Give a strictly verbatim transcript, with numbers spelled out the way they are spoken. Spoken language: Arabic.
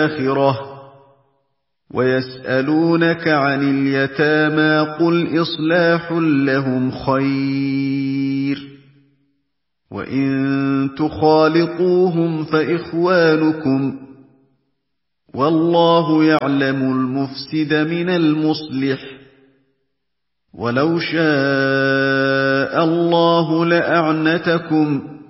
الْآخِرَةِ وَيَسْأَلُونَكَ عَنِ الْيَتَامَىٰ قُلْ إِصْلَاحٌ لَّهُمْ خَيْرٌ ۖ وَإِن تُخَالِطُوهُمْ فَإِخْوَانُكُمْ ۚ وَاللَّهُ يَعْلَمُ الْمُفْسِدَ مِنَ الْمُصْلِحِ ۚ وَلَوْ شَاءَ اللَّهُ لَأَعْنَتَكُمْ